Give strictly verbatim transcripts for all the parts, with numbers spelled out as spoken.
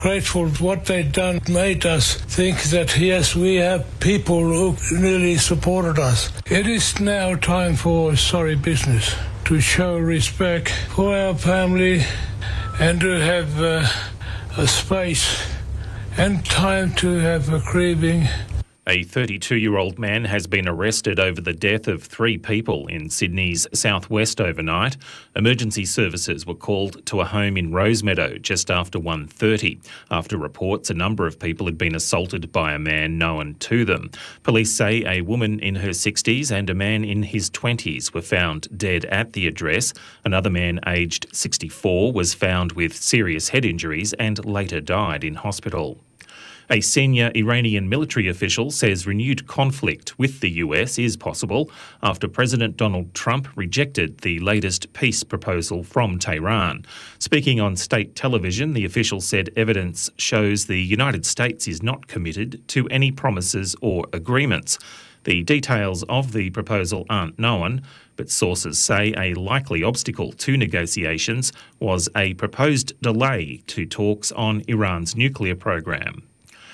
Grateful for what they'd done made us think that, yes, we have people who really supported us. It is now time for sorry business, to show respect for our family and to have uh, a space and time to have a grieving. A thirty-two-year-old man has been arrested over the death of three people in Sydney's southwest overnight. Emergency services were called to a home in Rosemeadow just after one thirty. After reports, a number of people had been assaulted by a man known to them. Police say a woman in her sixties and a man in his twenties were found dead at the address. Another man aged sixty-four was found with serious head injuries and later died in hospital. A senior Iranian military official says renewed conflict with the U S is possible after President Donald Trump rejected the latest peace proposal from Tehran. Speaking on state television, the official said evidence shows the United States is not committed to any promises or agreements. The details of the proposal aren't known, but sources say a likely obstacle to negotiations was a proposed delay to talks on Iran's nuclear program.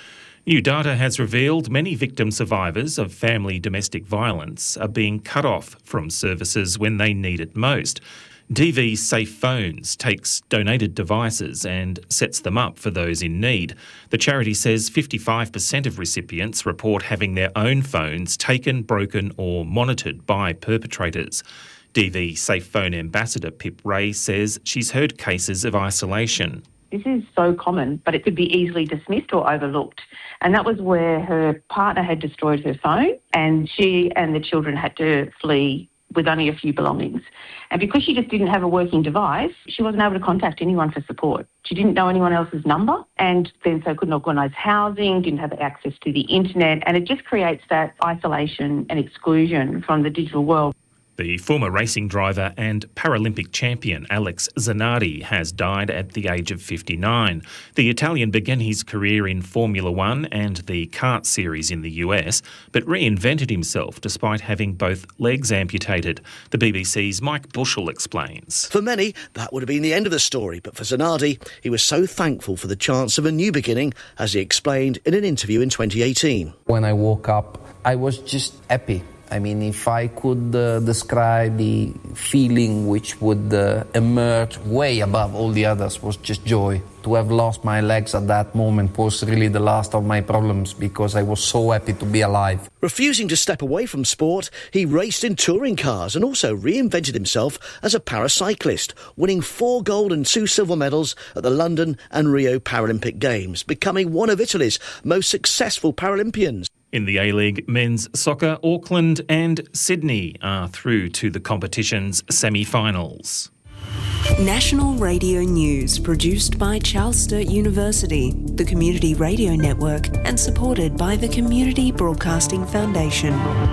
New data has revealed many victim survivors of family domestic violence are being cut off from services when they need it most. D V Safe Phones takes donated devices and sets them up for those in need. The charity says fifty-five percent of recipients report having their own phones taken, broken or monitored by perpetrators. D V Safe Phone ambassador Pip Ray says she's heard cases of isolation. This is so common, but it could be easily dismissed or overlooked. And that was where her partner had destroyed her phone and she and the children had to flee with only a few belongings. And because she just didn't have a working device, she wasn't able to contact anyone for support. She didn't know anyone else's number and then so couldn't organise housing, didn't have access to the internet, and it just creates that isolation and exclusion from the digital world. The former racing driver and Paralympic champion Alex Zanardi has died at the age of fifty-nine. The Italian began his career in Formula One and the kart series in the U S, but reinvented himself despite having both legs amputated. The B B C's Mike Bushell explains. For many, that would have been the end of the story, but for Zanardi, he was so thankful for the chance of a new beginning, as he explained in an interview in twenty eighteen. When I woke up, I was just happy. I mean, if I could uh, describe the feeling which would uh, emerge way above all the others was just joy. To have lost my legs at that moment was really the last of my problems because I was so happy to be alive. Refusing to step away from sport, he raced in touring cars and also reinvented himself as a paracyclist, winning four gold and two silver medals at the London and Rio Paralympic Games, becoming one of Italy's most successful Paralympians. In the A-League men's soccer, Auckland and Sydney are through to the competition's semi-finals. National Radio News, produced by Charles Sturt University, the Community Radio Network, and supported by the Community Broadcasting Foundation.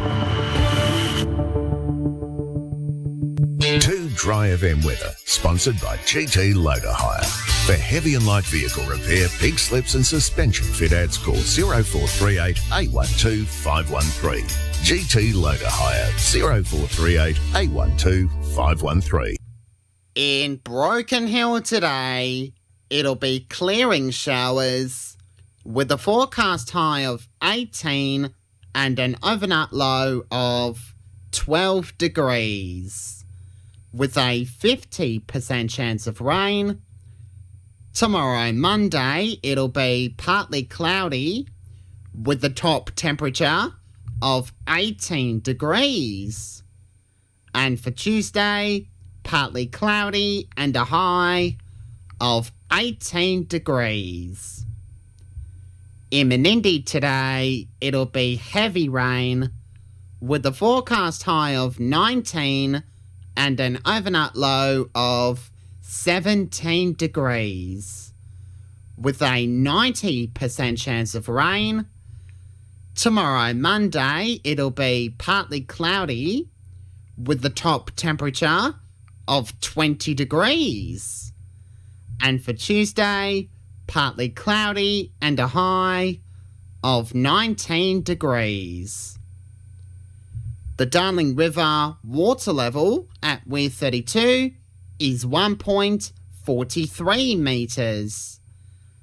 Two Dry F M weather, sponsored by G T Loader Hire. For heavy and light vehicle repair, pig slips and suspension fit-outs, call zero four three eight, eight one two, five one three. G T Loader Hire, zero four three eight, eight one two, five one three. In Broken Hill today, it'll be clearing showers with a forecast high of eighteen and an overnight low of twelve degrees, with a fifty percent chance of rain. Tomorrow, Monday, it'll be partly cloudy with the top temperature of eighteen degrees. And for Tuesday, partly cloudy and a high of eighteen degrees. In Menindee today, it'll be heavy rain with a forecast high of nineteen and an overnight low of seventeen degrees, with a ninety percent chance of rain. Tomorrow, Monday, it'll be partly cloudy with the top temperature of twenty degrees. And for Tuesday, partly cloudy and a high of nineteen degrees. The Darling River water level at Weir thirty-two is one point four three metres.